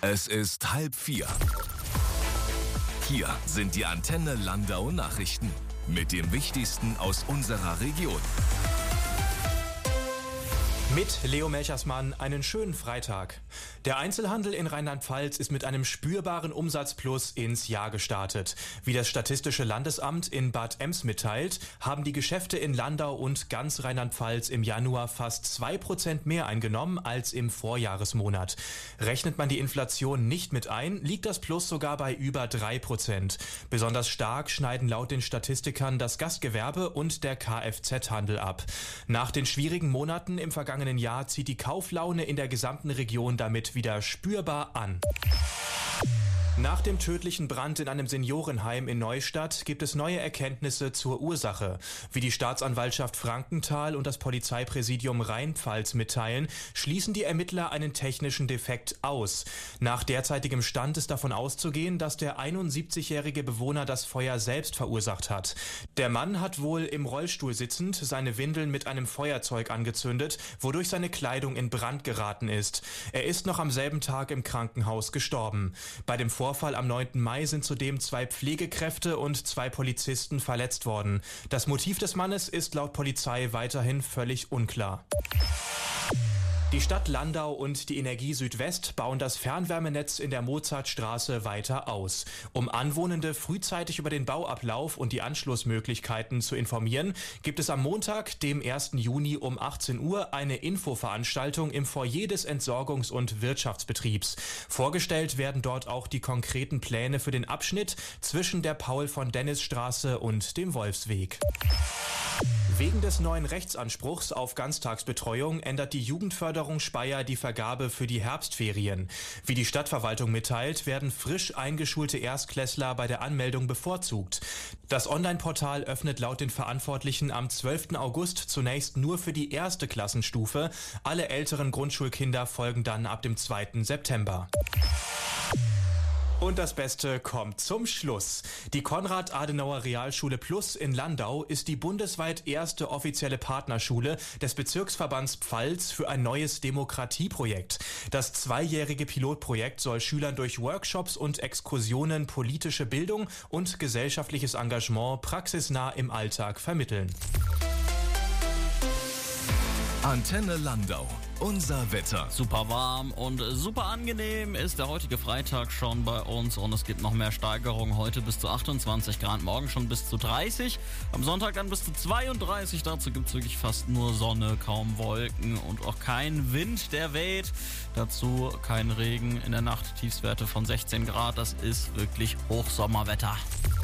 Es ist 3:30. Hier sind die Antenne Landau Nachrichten mit dem Wichtigsten aus unserer Region. Mit Leo Melchersmann einen schönen Freitag. Der Einzelhandel in Rheinland-Pfalz ist mit einem spürbaren Umsatzplus ins Jahr gestartet. Wie das Statistische Landesamt in Bad Ems mitteilt, haben die Geschäfte in Landau und ganz Rheinland-Pfalz im Januar fast 2% mehr eingenommen als im Vorjahresmonat. Rechnet man die Inflation nicht mit ein, liegt das Plus sogar bei über 3%. Besonders stark schneiden laut den Statistikern das Gastgewerbe und der Kfz-Handel ab. Nach den schwierigen Monaten im vergangenen Jahr zieht die Kauflaune in der gesamten Region damit wieder spürbar an. Nach dem tödlichen Brand in einem Seniorenheim in Neustadt gibt es neue Erkenntnisse zur Ursache. Wie die Staatsanwaltschaft Frankenthal und das Polizeipräsidium Rheinpfalz mitteilen, schließen die Ermittler einen technischen Defekt aus. Nach derzeitigem Stand ist davon auszugehen, dass der 71-jährige Bewohner das Feuer selbst verursacht hat. Der Mann hat wohl im Rollstuhl sitzend seine Windeln mit einem Feuerzeug angezündet, wodurch seine Kleidung in Brand geraten ist. Er ist noch am selben Tag im Krankenhaus gestorben. Bei dem Vorfall am 9. Mai sind zudem 2 Pflegekräfte und 2 Polizisten verletzt worden. Das Motiv des Mannes ist laut Polizei weiterhin völlig unklar. Die Stadt Landau und die Energie Südwest bauen das Fernwärmenetz in der Mozartstraße weiter aus. Um Anwohnende frühzeitig über den Bauablauf und die Anschlussmöglichkeiten zu informieren, gibt es am Montag, dem 1. Juni um 18 Uhr eine Infoveranstaltung im Foyer des Entsorgungs- und Wirtschaftsbetriebs. Vorgestellt werden dort auch die konkreten Pläne für den Abschnitt zwischen der Paul-von-Dennis-Straße und dem Wolfsweg. Wegen des neuen Rechtsanspruchs auf Ganztagsbetreuung ändert die Jugendförderung Speyer die Vergabe für die Herbstferien. Wie die Stadtverwaltung mitteilt, werden frisch eingeschulte Erstklässler bei der Anmeldung bevorzugt. Das Online-Portal öffnet laut den Verantwortlichen am 12. August zunächst nur für die erste Klassenstufe. Alle älteren Grundschulkinder folgen dann ab dem 2. September. Und das Beste kommt zum Schluss. Die Konrad-Adenauer-Realschule Plus in Landau ist die bundesweit erste offizielle Partnerschule des Bezirksverbands Pfalz für ein neues Demokratieprojekt. Das 2-jährige Pilotprojekt soll Schülern durch Workshops und Exkursionen politische Bildung und gesellschaftliches Engagement praxisnah im Alltag vermitteln. Antenne Landau. Unser Wetter. Super warm und super angenehm ist der heutige Freitag schon bei uns und es gibt noch mehr Steigerungen. Heute bis zu 28 Grad, morgen schon bis zu 30. Am Sonntag dann bis zu 32. Dazu gibt es wirklich fast nur Sonne, kaum Wolken und auch kein Wind, der weht. Dazu kein Regen in der Nacht, Tiefstwerte von 16 Grad. Das ist wirklich Hochsommerwetter.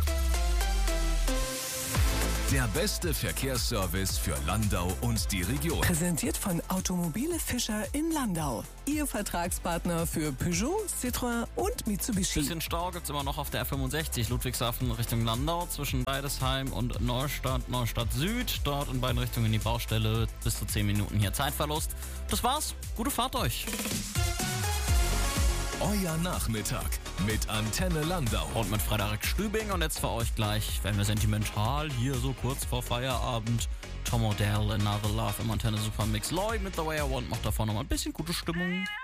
Der beste Verkehrsservice für Landau und die Region. Präsentiert von Automobile Fischer in Landau. Ihr Vertragspartner für Peugeot, Citroën und Mitsubishi. Bisschen Stau gibt's immer noch auf der R65 Ludwigshafen Richtung Landau zwischen Deidesheim und Neustadt, Neustadt Süd. Dort in beiden Richtungen die Baustelle. Bis zu 10 Minuten hier Zeitverlust. Das war's. Gute Fahrt euch. Euer Nachmittag mit Antenne Landau. Und mit Frederik Stübing. Und jetzt für euch gleich, wenn wir sentimental hier so kurz vor Feierabend, Tom Odell, Another Love im Antenne Supermix. Lloyd mit The Way I Want macht davon nochmal ein bisschen gute Stimmung.